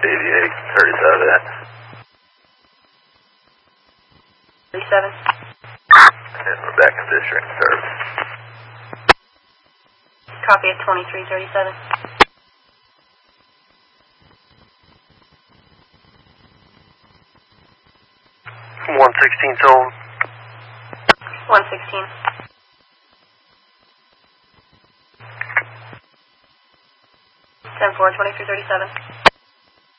deviate 37. 37. And we're back in district service. Copy at 2337. 116 told. 116. 10-4, 2337.